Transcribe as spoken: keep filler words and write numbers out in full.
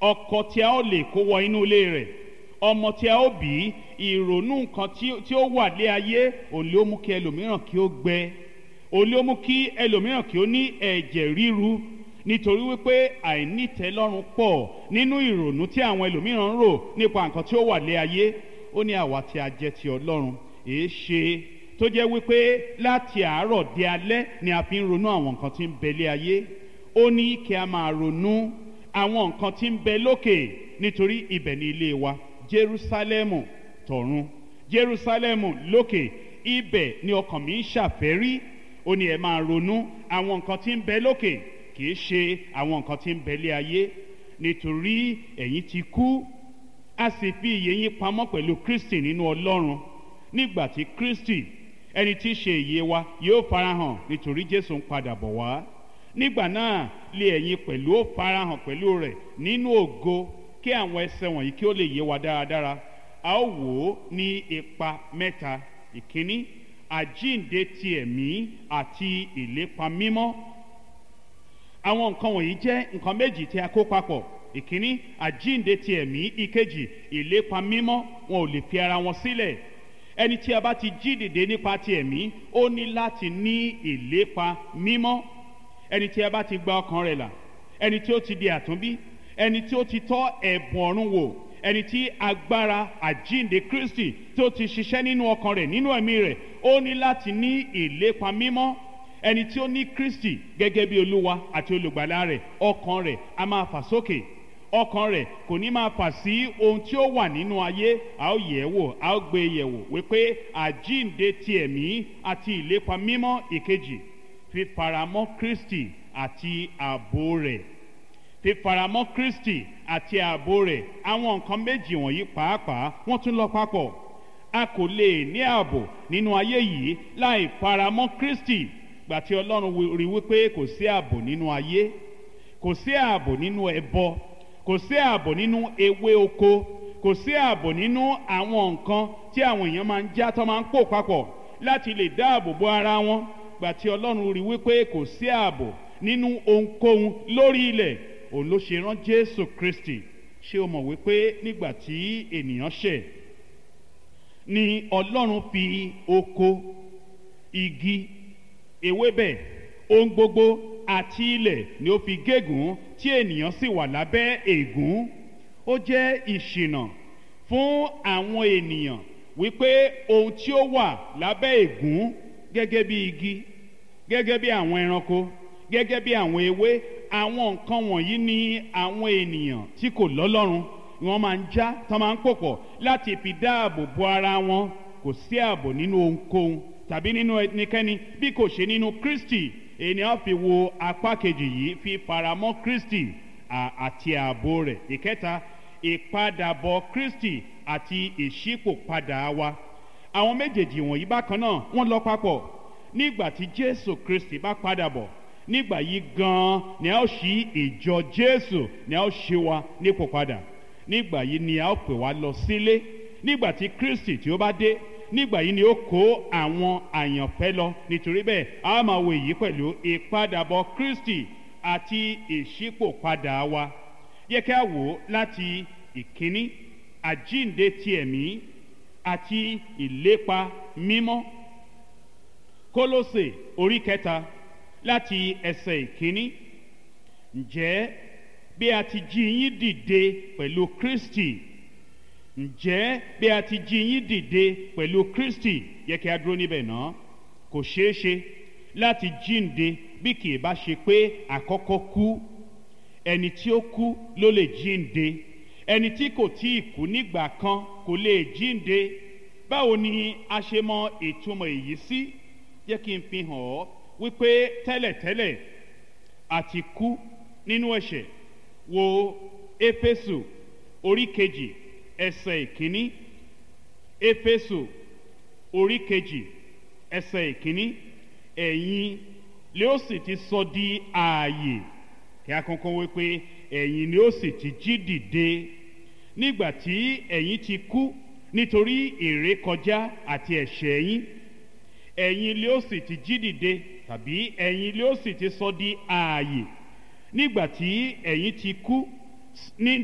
ọkọ tí a ó lè kó wọ inú ilé rẹ̀, ọmọ tí a ó bí, ìrònú nǹkan tí ó wà lé ayé, òun ló mú kí ẹlòmíràn kí ó gbẹ, òun ló mú kí ẹlòmíràn kí ó ní ẹ̀jẹ̀ ríru, nítorí wípé àìnítẹ́lọ́rùn pọ̀ nínú ìrònú tí àwọn ẹlòmíràn ń rò nípa nǹkan tí ó wà lé ayé. Ó ní àwa tí a jẹ́ ti Ọlọ́run, èé ṣe tó jẹ́ wípé láti àárọ̀ di alẹ́ ni a fi ń ronú àwọn nǹkan tí ń bẹ lé ayé. Ó ní kí a máa ronú àwọn nǹkan tí ń bẹ lókè, nítorí ibẹ̀ ni ilé wa, Jerúsálẹ́mù tọ̀run, Jerúsálẹ́mù lókè, ibẹ̀ ni ọkàn mi ń ṣàfẹ́rí. Ó ní ẹ máa ronú àwọn nǹkan tí ń bẹ lókè, kì í ṣe àwọn nǹkan tí ń bẹ lé ayé, nítorí ẹ̀yin ti kú, a sì fi ìyè yín pamọ́ pẹ̀lú Kristi nínú Ọlọ́run. Nígbà tí Kristi, ẹni tí í ṣe ìyè wa, yóò farahàn, nítorí Jésù ń padà bọ̀ wá, nígbà náà lé ẹ̀yin pẹ̀lú ó farahàn pẹ̀lú rẹ̀ nínú ògo. Kí àwọn ẹsẹ̀ wọ̀nyí kí ó lè yé wa dáradára, a ó wò ó ní ipa mẹ́ta. Ìkíní, àjíǹde ti ẹ̀mí àti ìlépa mímọ́. Àwọn nǹkan wọ̀nyí jẹ́ nǹkan méjì tí a kó papọ̀. Ìkíní, àjíǹde ti ẹ̀mí, ìkejì, ìlépa mímọ́. Wọn ò lè fi ara wọn sílẹ̀. Ẹni tí a bá ti jí dìde nípa ti ẹ̀mí, ó ní láti ní ìlépa mímọ́. Ẹni tí a bá ti gba ọkàn rẹ̀ là, ẹni tí ó ti di àtúnbí, ẹni tí ó ti tọ́ ẹ̀bùn ọ̀run wò, ẹni tí agbára àjíǹde Kristi tí ó ti ṣiṣẹ́ nínú ọkàn rẹ̀, nínú ẹ̀mí rẹ̀, ó ní láti ní ìlépa mímọ́. Ẹni tí ó ní Kristi gẹ́gẹ́ bí Olúwa àti olùgbàlà rẹ̀, ọkàn rẹ̀ a máa fà sókè, ọkàn rẹ̀ kò ní máa fà sí ohun tí ó wà nínú ayé. A ó yẹ̀ wò, a ó gbé yẹ̀ wò wípé àjíǹde ti ẹ̀mí àti ìlépa mímọ́. Ìkejì, fífaramọ́ Kristi àti ààbò rẹ̀, fífaramọ́ Kristi àti ààbò rẹ̀. Àwọn nǹkan méjì wọ̀nyí pàápàá wọ́n tún lọ papọ̀. A kò lè ní ààbò nínú ayé yìí láì faramọ́ Kristi. Gbà tí Ọlọ́run rí wípé kò sí ààbò nínú ayé, kò sí ààbò nínú ẹbọ, kò sí ààbò nínú ewé oko, kò sí ààbò nínú àwọn nǹkan tí àwọn èèyàn máa ń já tó máa ń pò papọ̀ láti lè dáàbò bo ara wọn. Gbà tí Ọlọ́run rí wípé kò sí ààbò nínú ohunkóhun lórí ilẹ̀, òun ló ṣe rán Jésù Kristi. Ṣé o mọ̀ wípé nígbà tí ènìyàn ṣẹ̀ ni Ọlọ́run fi oko, igi, ewébẹ̀, ohun gbogbo àti ilẹ̀ ni ó fi gégùn tí ènìyàn sì wà lábẹ́ ègún. Ó jẹ́ ìṣìnà fún àwọn ènìyàn wípé ohun tí ó wà lábẹ́ ègún, gẹ́gẹ́ bí igi, gẹ́gẹ́ bí àwọn ẹranko, gẹ́gẹ́ bí àwọn ewé, àwọn nǹkan wọ̀nyí ni àwọn ènìyàn tí kò lọ́lọ́run wọ́n máa ń já, tán máa ń pòpọ̀ láti fi dáàbò bo ara wọn. Kò sí ààbò nínú ohunkóhun tàbí nínú ẹnikẹ́ni bí kò ṣe nínú Kristi. Ènìyàn fi wo apá kejì yìí, fi faramọ́ Kristi àti ààbò rẹ̀. Ìkẹta, ìpadàbọ̀ Kristi àti ìṣípòpadà wa. Àwọn méjèèjì wọ̀nyí bákan náà wọ́n lọ papọ̀. Nígbà tí Jésù Kristi bá padà bọ̀, nígbà yìí gan-an ni a ó ṣí ìjọ Jésù, ni a ó ṣí wa nípò padà. Nígbà yìí ni a ó pè wá lọ sílé. Nígbà tí Kristi tí ó bá dé, nígbà yìí ni ó kó àwọn àyànfẹ́ lọ. Nítorí bẹ́ẹ̀ a máa wo èyí pẹ̀lú ìpadàbọ̀ Kristi àti ìṣípòpadà wa. Yẹ kí a wò láti ìkíní, àjíǹde ti ẹ̀mí àti ìlépa mímọ́. Kólósè orí kẹta láti ẹsẹ̀ ìkíní. Ǹjẹ́ bí a ti jí yín dìde pẹ̀lú Kristi, ǹjẹ́ bí a ti jí yín dìde pẹ̀lú Kristi, yẹ kí a dúró níbẹ̀ náà. Kò ṣeé ṣe láti jíǹde bí kì í bá ṣe pé àkọ́kọ́ kú. Ẹni tí ó kú ló lè jíǹde. Ẹni tí kò tí ì kú nígbà kan kò lè jíǹde. Báwo ni a ṣe mọ ìtumọ̀ èyí sí? Jẹ́ kí n fi hàn ọ́ wípé tẹ́lẹ̀tẹ́lẹ̀ a ti kú nínú ẹ̀ṣẹ̀. Wo Éfésù orí kejì ẹsẹ̀ ìkíní. Éfésù orí kejì ẹsẹ̀ ìkíní. Ẹ̀yin lé ó sì ti sọ di ààyè. Kí a kankan wípé ẹ̀yin ni ó sì ti jí dìde nígbà tí ẹ̀yin ti kú nítorí ìrékọjá àti ẹ̀ṣẹ̀ yín. Ẹ̀yin lé ó sì ti jí dìde, tàbí ẹ̀yin lé ó sì ti sọ di ààyè nígbà tí ẹ̀yin ti kú ní